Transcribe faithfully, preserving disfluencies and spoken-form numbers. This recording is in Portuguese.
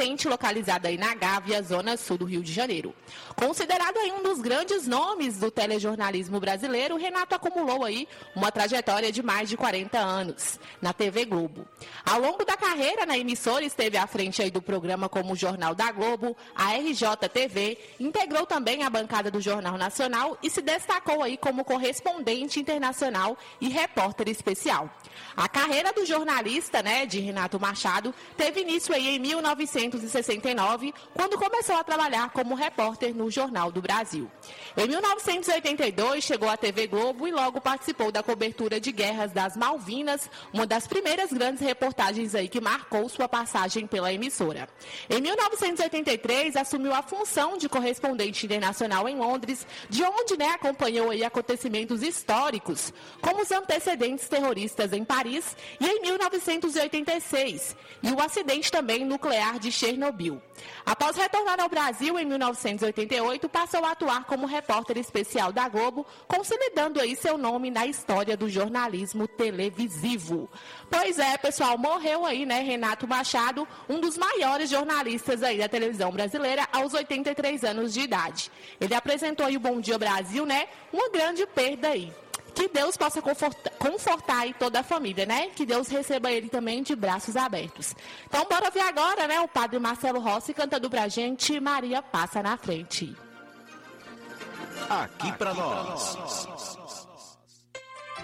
Oriente, localizada aí na Gávea, zona sul do Rio de Janeiro. Considerado aí um dos grandes nomes do telejornalismo brasileiro, Renato acumulou aí uma trajetória de mais de quarenta anos na T V Globo. Ao longo da carreira na emissora, esteve à frente aí do programa como o Jornal da Globo, a R J T V, integrou também a bancada do Jornal Nacional e se destacou aí como correspondente internacional e repórter especial. A carreira do jornalista, né, de Renato Machado, teve início aí em mil novecentos e sessenta e nove, quando começou a trabalhar como repórter no Jornal do Brasil. Em mil novecentos e oitenta e dois, chegou à T V Globo e logo participou da cobertura de guerras das Malvinas, uma das primeiras grandes reportagens aí que marcou sua passagem pela emissora. Em mil novecentos e oitenta e três, assumiu a função de correspondente internacional em Londres, de onde, né, acompanhou aí acontecimentos históricos, como os antecedentes terroristas em Paris, e em mil novecentos e oitenta e seis, e o acidente também nuclear de Chernobyl. Após retornar ao Brasil em mil novecentos e oitenta e oito, passou a atuar como repórter especial da Globo, consolidando aí seu nome na história do jornalismo televisivo. Pois é, pessoal, morreu aí, né, Renato Machado, um dos maiores jornalistas aí da televisão brasileira, aos oitenta e três anos de idade. Ele apresentou aí o Bom Dia Brasil, né, uma grande perda aí. Que Deus possa confortar, confortar aí toda a família, né? Que Deus receba ele também de braços abertos. Então, bora ver agora, né? O padre Marcelo Rossi cantando pra gente Maria Passa na Frente. Aqui pra nós.